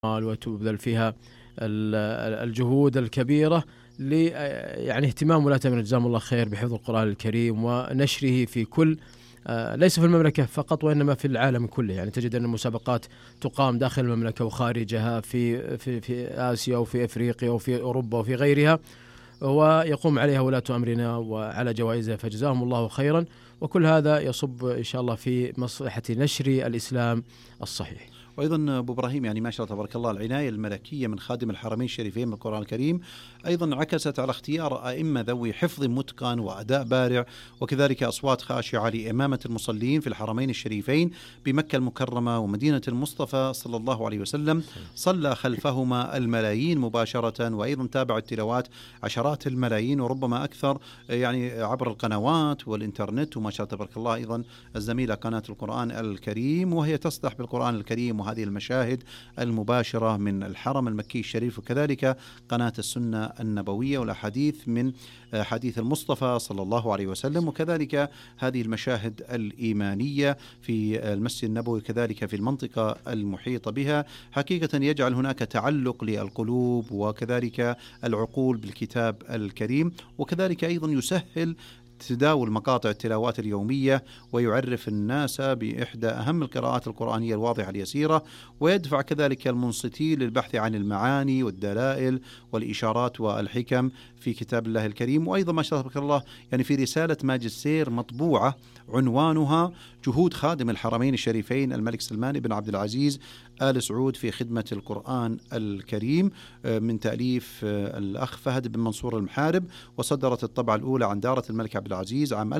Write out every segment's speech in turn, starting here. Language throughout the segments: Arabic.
وتبذل فيها الجهود الكبيرة يعني اهتمام ولاة الأمر جزاهم الله خير بحفظ القرآن الكريم ونشره في كل ليس في المملكة فقط وإنما في العالم كله. يعني تجد أن المسابقات تقام داخل المملكة وخارجها في آسيا وفي أفريقيا وفي أوروبا وفي غيرها، ويقوم عليها ولاة أمرنا وعلى جوائزها، فجزاهم الله خيرا. وكل هذا يصب إن شاء الله في مصلحة نشر الإسلام الصحيح. وأيضا أبو إبراهيم يعني ما شاء الله تبارك الله العناية الملكية من خادم الحرمين الشريفين بالقرآن الكريم أيضا عكست على اختيار أئمة ذوي حفظ متقن وأداء بارع، وكذلك أصوات خاشعة لإمامة المصلين في الحرمين الشريفين بمكة المكرمة ومدينة المصطفى صلى الله عليه وسلم. صلى خلفهما الملايين مباشرة، وأيضا تابع التلاوات عشرات الملايين وربما أكثر يعني عبر القنوات والإنترنت. وما شاء الله تبارك الله أيضا الزميلة قناة القرآن الكريم وهي تصدح بالقرآن الكريم وهذه المشاهد المباشرة من الحرم المكي الشريف، وكذلك قناة السنة النبوية والأحاديث من حديث المصطفى صلى الله عليه وسلم، وكذلك هذه المشاهد الإيمانية في المسجد النبوي كذلك في المنطقة المحيطة بها. حقيقة يجعل هناك تعلق للقلوب وكذلك العقول بالكتاب الكريم، وكذلك أيضا يسهل تداول مقاطع التلاوات اليومية ويعرف الناس بإحدى أهم القراءات القرآنية الواضحة اليسيرة، ويدفع كذلك المنصتين للبحث عن المعاني والدلائل والإشارات والحكم في كتاب الله الكريم. وأيضا ما شاء الله يعني في رسالة ماجستير مطبوعة عنوانها جهود خادم الحرمين الشريفين الملك سلمان بن عبد العزيز آل سعود في خدمة القرآن الكريم من تأليف الأخ فهد بن منصور المحارب، وصدرت الطبعة الأولى عن دارة الملك عبد العزيز عام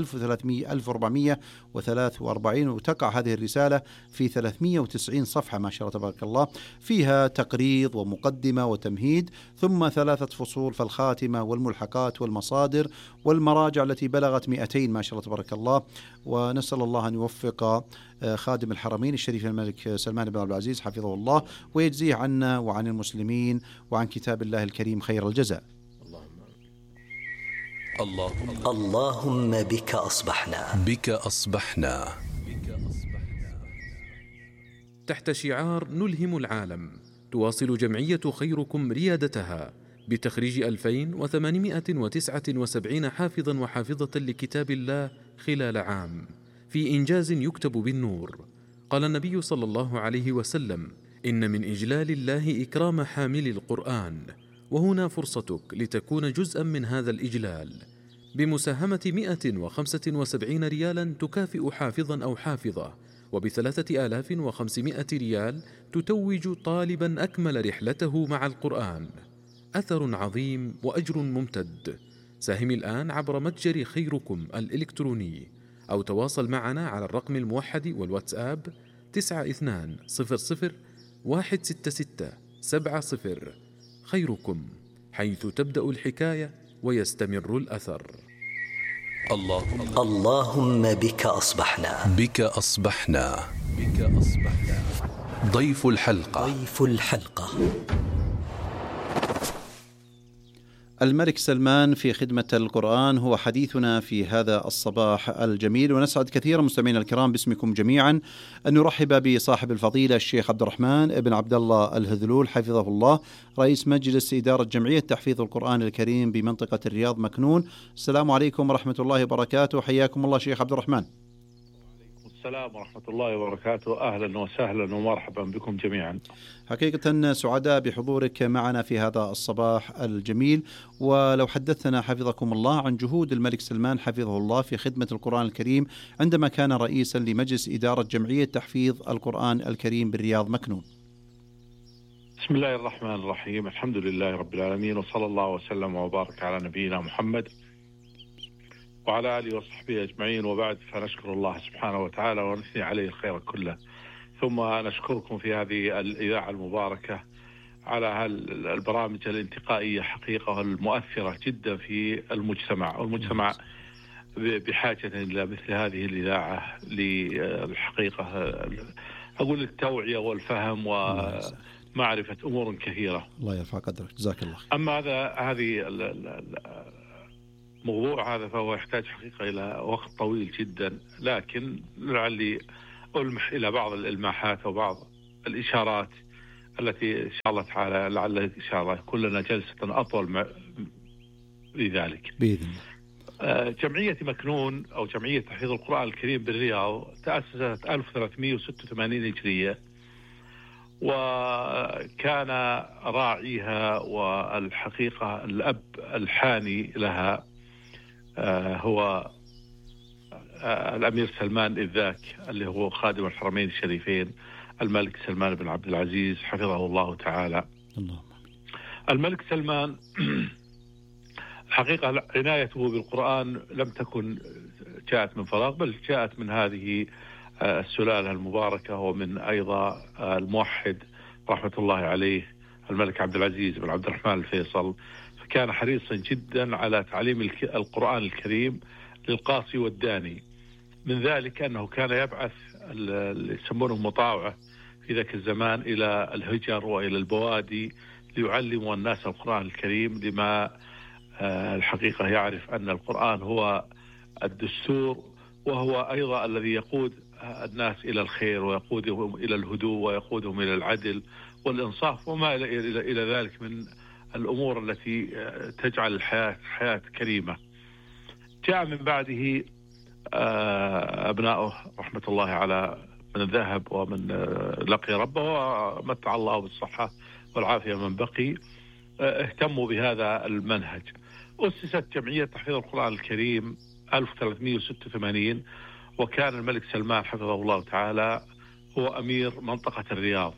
1443، وتقع هذه الرسالة في 390 صفحة ما شاء الله تبارك الله، فيها تقريض ومقدمة وتمهيد ثم 3 فصول فالخاتمة والملحقات والمصادر والمراجع التي بلغت 200 ما شاء الله تبارك الله. ونسأل الله أن يوفق خادم الحرمين الشريف الملك سلمان بن عبد العزيز حفظه الله ويجزيه عنا وعن المسلمين وعن كتاب الله الكريم خير الجزاء. اللهم بك أصبحنا تحت شعار نلهم العالم، تواصل جمعية خيركم ريادتها بتخريج 2879 حافظا وحافظة لكتاب الله خلال عام في إنجاز يكتب بالنور. قال النبي صلى الله عليه وسلم: إن من إجلال الله إكرام حامل القرآن، وهنا فرصتك لتكون جزءا من هذا الإجلال بمساهمة 175 ريالا تكافئ حافظا أو حافظة، وب3500 ريال تتوج طالبا أكمل رحلته مع القرآن. أثر عظيم وأجر ممتد. ساهم الآن عبر متجر خيركم الإلكتروني أو تواصل معنا على الرقم الموحد والواتساب 9200166770. خيركم، حيث تبدأ الحكاية ويستمر الأثر. اللهم بك أصبحنا. ضيف الحلقة. الملك سلمان في خدمة القرآن هو حديثنا في هذا الصباح الجميل، ونسعد كثيرا مستمعينا الكرام باسمكم جميعا أن نرحب بصاحب الفضيلة الشيخ عبد الرحمن بن عبد الله الهذلول حفظه الله، رئيس مجلس إدارة جمعية تحفيظ القرآن الكريم بمنطقة الرياض مكنون. السلام عليكم ورحمة الله وبركاته، حياكم الله شيخ عبد الرحمن. السلام ورحمة الله وبركاته، أهلا وسهلا ومرحبا بكم جميعا. حقيقة سعداء بحضورك معنا في هذا الصباح الجميل، ولو حدثنا حفظكم الله عن جهود الملك سلمان حفظه الله في خدمة القرآن الكريم عندما كان رئيسا لمجلس إدارة جمعية تحفيظ القرآن الكريم بالرياض مكنون. بسم الله الرحمن الرحيم، الحمد لله رب العالمين، وصلى الله وسلم وبارك على نبينا محمد وعلى آله وصحبه أجمعين، وبعد فنشكر الله سبحانه وتعالى ونثني عليه الخير كله، ثم نشكركم في هذه الإذاعة المباركة على البرامج الانتقائية حقيقة المؤثرة جدا في المجتمع، والمجتمع بحاجة إلى مثل هذه الإذاعة للحقيقة أقول التوعية والفهم ومعرفة أمور كثيرة. الله يرفع قدرك، جزاك الله خير. أما هذه موضوع هذا فهو يحتاج حقيقة إلى وقت طويل جدا، لكن لعلي ألمح إلى بعض الإلماحات وبعض الإشارات التي إن شاء الله تعالى لعل إن شاء الله يكون لنا جلسة أطول لذلك بإذن الله. جمعية مكنون أو جمعية تحفيظ القرآن الكريم بالرياض تأسست 1386 هجرية، وكان راعيها والحقيقة الأب الحاني لها هو الأمير سلمان إذ ذاك اللي هو خادم الحرمين الشريفين الملك سلمان بن عبد العزيز حفظه الله تعالى. الملك سلمان الحقيقة عنايته بالقرآن لم تكن جاءت من فراغ، بل جاءت من هذه السلالة المباركة، ومن أيضا الموحد رحمة الله عليه الملك عبد العزيز بن عبد الرحمن الفيصل، فكان حريصا جدا على تعليم القرآن الكريم للقاصي والداني. من ذلك أنه كان يبعث اللي يسمونه مطاوعة في ذاك الزمان إلى الهجر وإلى البوادي ليعلموا الناس القرآن الكريم، لما الحقيقة يعرف أن القرآن هو الدستور، وهو أيضا الذي يقود الناس إلى الخير ويقودهم إلى الهدوء ويقودهم إلى العدل والإنصاف وما إلى ذلك من الأمور التي تجعل الحياة حياة كريمة. جاء من بعده أبنائه رحمة الله على من ذهب ومن لقي ربه ومتع الله بالصحة والعافية من بقي، اهتموا بهذا المنهج. أسست جمعية تحفيظ القرآن الكريم 1386، وكان الملك سلمان حفظه الله تعالى هو أمير منطقة الرياض،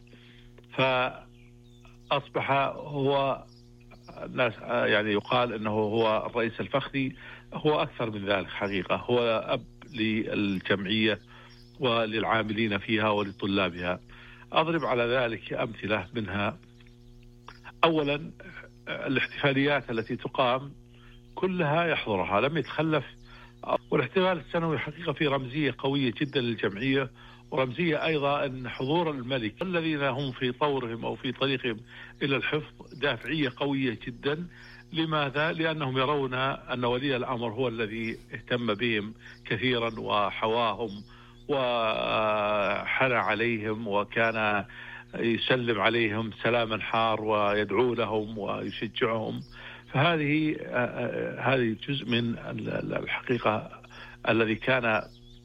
فأصبح هو الناس يعني يقال أنه هو الرئيس الفخري، هو أكثر من ذلك حقيقة، هو أب للجمعية وللعاملين فيها ولطلابها. أضرب على ذلك أمثلة منها: أولا الاحتفاليات التي تقام كلها يحضرها، لم يتخلف. والاحتفال السنوي حقيقة في رمزية قوية جدا للجمعية، ورمزية أيضا أن حضور الملك الذين هم في طورهم أو في طريقهم إلى الحفظ دافعية قوية جدا. لماذا؟ لأنهم يرون أن ولي الأمر هو الذي اهتم بهم كثيرا وحواهم وحنى عليهم، وكان يسلم عليهم سلاما حار ويدعو لهم ويشجعهم. فهذه جزء من الحقيقة الذي كان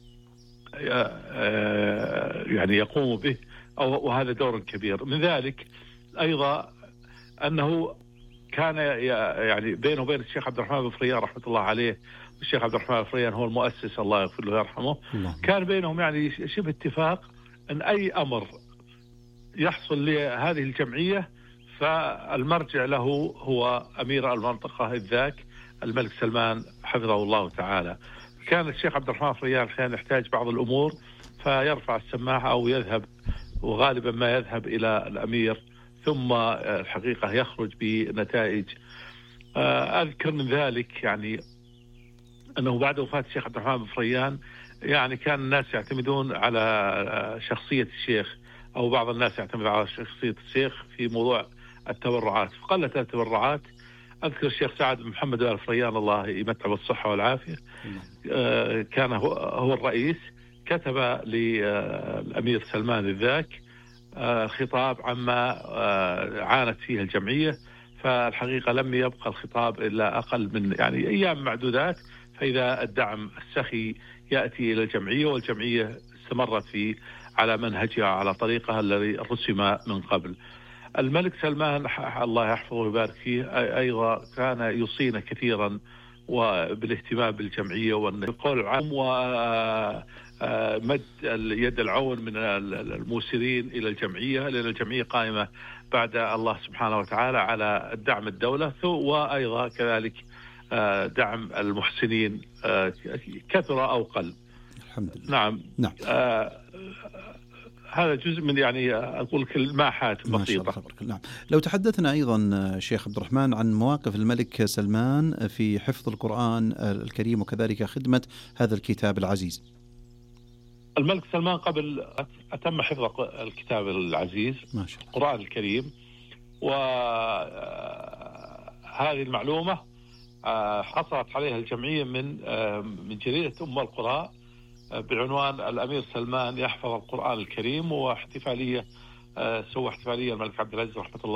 يعني يقوم به، وهذا دور كبير. من ذلك أيضا أنه كان يعني بينه وبين الشيخ عبد الرحمن بن فريان رحمة الله عليه، الشيخ عبد الرحمن بن فريان هو المؤسس الله يغفر له ويرحمه، كان بينهم يعني شبه اتفاق أن أي أمر يحصل لهذه الجمعية فالمرجع له هو أمير المنطقة إذ ذاك الملك سلمان حفظه الله تعالى. كان الشيخ عبد الرحمن فريان كان يحتاج بعض الأمور فيرفع السماعة أو يذهب، وغالبا ما يذهب إلى الأمير، ثم الحقيقة يخرج بنتائج. أذكر من ذلك يعني أنه بعد وفاة الشيخ عبد الرحمن فريان يعني كان الناس يعتمدون على شخصية الشيخ، أو بعض الناس يعتمد على شخصية الشيخ في موضوع التبرعات، فقلت التبرعات. أذكر الشيخ سعد بن محمد آل فريان الله يمتع بالصحة والعافية، كان هو الرئيس، كتب للأمير سلمان الذاك خطاب عما عانت فيه الجمعية، فالحقيقة لم يبقى الخطاب إلا أقل من يعني أيام معدودات، فإذا الدعم السخي يأتي إلى الجمعية، والجمعية استمرت على منهجها على طريقها الذي رسم من قبل. الملك سلمان الله يحفظه ويبارك فيه أيضا كان يوصينا كثيرا وبالاهتمام بالجمعية والقول العام ومد يد العون من الموسرين إلى الجمعية، لأن الجمعية قائمة بعد الله سبحانه وتعالى على دعم الدولة، وأيضا كذلك دعم المحسنين كثر أو قل. الحمد لله. نعم. هذا جزء من يعني أقول كلمات بسيطة. نعم. لو تحدثنا أيضا شيخ عبد الرحمن عن مواقف الملك سلمان في حفظ القرآن الكريم وكذلك خدمة هذا الكتاب العزيز. الملك سلمان قبل أتم حفظ الكتاب العزيز ما شاء الله القرآن الكريم، وهذه المعلومة حصلت عليها الجمعية من جريدة أم القرى بعنوان الأمير سلمان يحفظ القرآن الكريم، واحتفالية سوى احتفالية الملك عبد العزيز رحمة الله